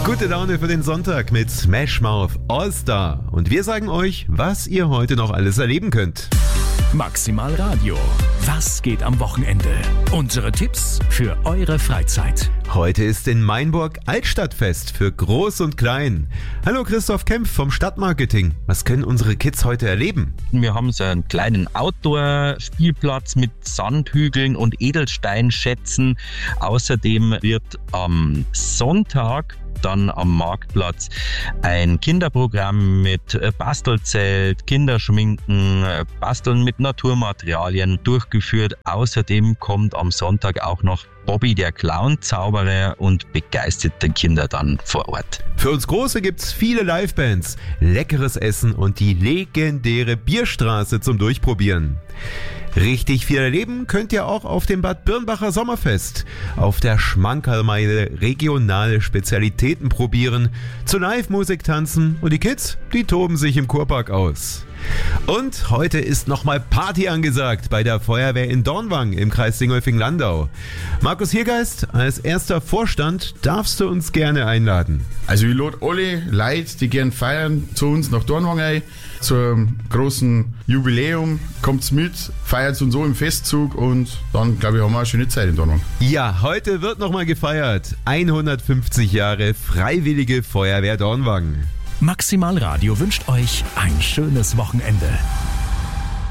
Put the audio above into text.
Gute Laune für den Sonntag mit Smash Mouth All-Star. Und wir sagen euch, was ihr heute noch alles erleben könnt. Maximal Radio. Was geht am Wochenende? Unsere Tipps für eure Freizeit. Heute ist in Mainburg Altstadtfest für Groß und Klein. Hallo Christoph Kempf vom Stadtmarketing. Was können unsere Kids heute erleben? Wir haben so einen kleinen Outdoor-Spielplatz mit Sandhügeln und Edelsteinschätzen. Außerdem wird am Sonntag dann am Marktplatz ein Kinderprogramm mit Bastelzelt, Kinderschminken, Basteln mit Naturmaterialien durchgeführt. Außerdem kommt am Sonntag auch noch Bobby der Clown-Zauberer und begeisterte Kinder dann vor Ort. Für uns Große gibt's viele Livebands, leckeres Essen und die legendäre Bierstraße zum Durchprobieren. Richtig viel erleben könnt ihr auch auf dem Bad Birnbacher Sommerfest. Auf der Schmankerlmeile regionale Spezialitäten probieren, zu Live-Musik tanzen und die Kids, die toben sich im Kurpark aus. Und heute ist nochmal Party angesagt bei der Feuerwehr in Dornwang im Kreis Dingolfing-Landau. Markus Hiergeist, als erster Vorstand darfst du uns gerne einladen. Also ich lade alle Leute, die gern feiern, zu uns nach Dornwang ein, zum großen Jubiläum. Kommt's mit, feiert uns so im Festzug und dann, glaube ich, haben wir eine schöne Zeit in Dornwang. Ja, heute wird nochmal gefeiert. 150 Jahre Freiwillige Feuerwehr Dornwang. Maximal Radio wünscht euch ein schönes Wochenende.